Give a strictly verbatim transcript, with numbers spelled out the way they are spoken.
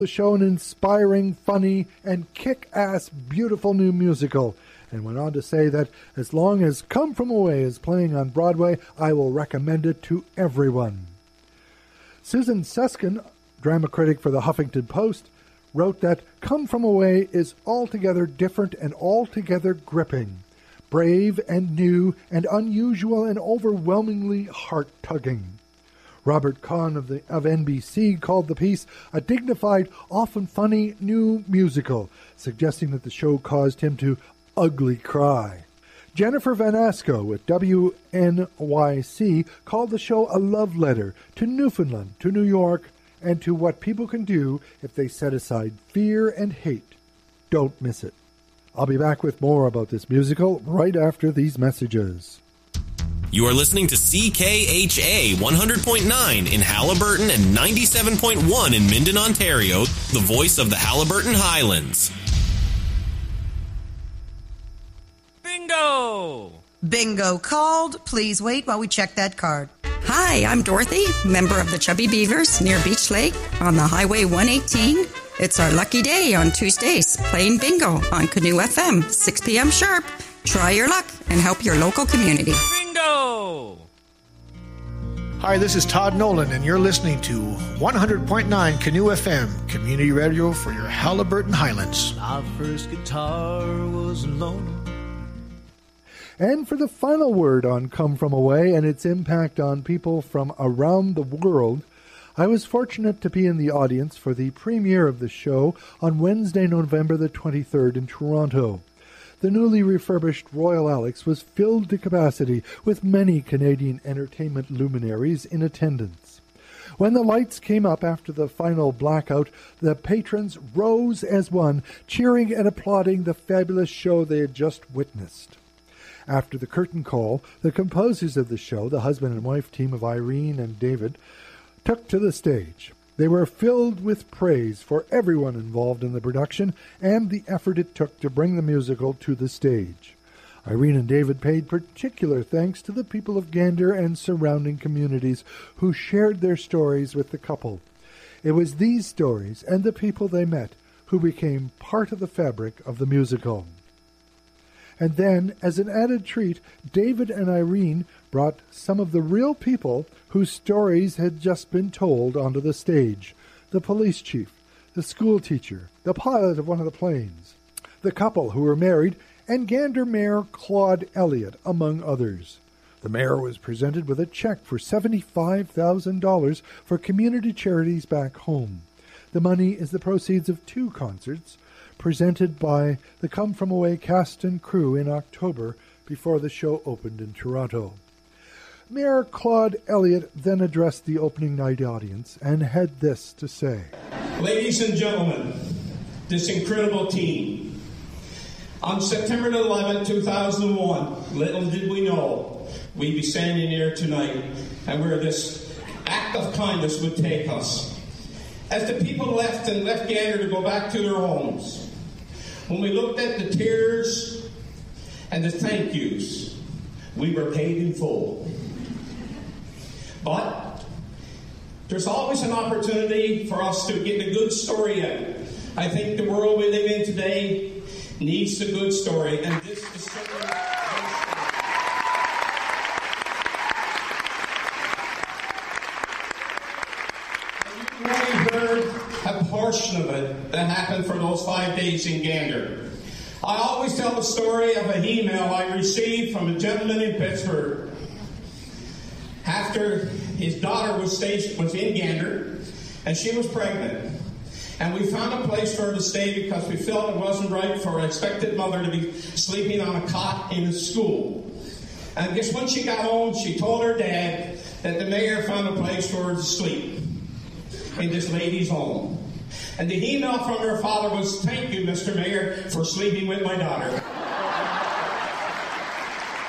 The show an inspiring, funny, and kick-ass beautiful new musical, and went on to say that as long as Come From Away is playing on Broadway, I will recommend it to everyone. Susan Suskin, drama critic for the Huffington Post, wrote that Come From Away is altogether different and altogether gripping, brave and new and unusual and overwhelmingly heart-tugging. Robert Kahn of, the, of N B C called the piece a dignified, often funny, new musical, suggesting that the show caused him to ugly cry. Jennifer Van Asco with W N Y C called the show a love letter to Newfoundland, to New York, and to what people can do if they set aside fear and hate. Don't miss it. I'll be back with more about this musical right after these messages. You are listening to C K H A one hundred point nine in Haliburton and ninety-seven point one in Minden, Ontario, the voice of the Haliburton Highlands. Bingo! Bingo called. Please wait while we check that card. Hi, I'm Dorothy, member of the Chubby Beavers near Beach Lake on the Highway one eighteen. It's our lucky day on Tuesdays, playing bingo on Canoe F M, six p.m. sharp. Try your luck and help your local community. Bingo! Hi, this is Todd Nolan, and you're listening to one hundred point nine Canoe F M, community radio for your Haliburton Highlands. My first guitar was alone. And for the final word on Come From Away and its impact on people from around the world, I was fortunate to be in the audience for the premiere of the show on Wednesday, November the twenty-third in Toronto. The newly refurbished Royal Alex was filled to capacity with many Canadian entertainment luminaries in attendance. When the lights came up after the final blackout, the patrons rose as one, cheering and applauding the fabulous show they had just witnessed. After the curtain call, the composers of the show, the husband and wife team of Irene and David, took to the stage. They were filled with praise for everyone involved in the production and the effort it took to bring the musical to the stage. Irene and David paid particular thanks to the people of Gander and surrounding communities who shared their stories with the couple. It was these stories and the people they met who became part of the fabric of the musical. And then, as an added treat, David and Irene brought some of the real people whose stories had just been told onto the stage. The police chief, the school teacher, the pilot of one of the planes, the couple who were married, and Gander Mayor Claude Elliott, among others. The mayor was presented with a check for seventy-five thousand dollars for community charities back home. The money is the proceeds of two concerts presented by the Come From Away cast and crew in October before the show opened in Toronto. Mayor Claude Elliott then addressed the opening night audience and had this to say. Ladies and gentlemen, this incredible team. On September eleventh, two thousand one, little did we know we'd be standing here tonight and where this act of kindness would take us. As the people left and left Gander to go back to their homes, when we looked at the tears and the thank yous, we were paid in full. But there's always an opportunity for us to get a good story out. I think the world we live in today needs a good story, and this is certainly a You've already heard a portion of it that happened for those five days in Gander. I always tell the story of an email I received from a gentleman in Pittsburgh after his daughter was staged, was in Gander, and she was pregnant. And we found a place for her to stay because we felt it wasn't right for an expected mother to be sleeping on a cot in a school. And I guess when she got home, she told her dad that the mayor found a place for her to sleep in this lady's home. And the email from her father was, "Thank you, Mister Mayor, for sleeping with my daughter."